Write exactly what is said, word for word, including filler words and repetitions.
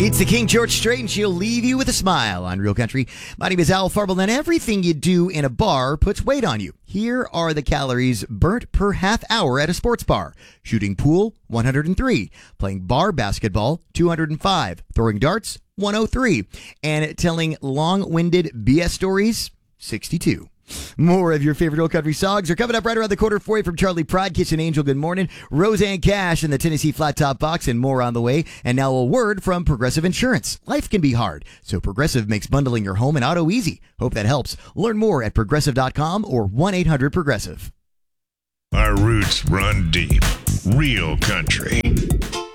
It's the King George Strait, and she'll leave you with a smile on Real Country. My name is Al Farble, and everything you do in a bar puts weight on you. Here are the calories burnt per half hour at a sports bar. Shooting pool, one hundred three. Playing bar basketball, two hundred five. Throwing darts, one oh three. And telling long-winded B S stories, sixty-two. More of your favorite old country songs are coming up right around the corner for you from Charlie Pride, Kitchen Angel, good morning, Roseanne Cash and the Tennessee Flat Top Box, and more on the way. And now a word from Progressive Insurance. Life can be hard, so Progressive makes bundling your home and auto easy. Hope that helps. Learn more at progressive dot com or one eight hundred progressive. Our roots run deep. Real country.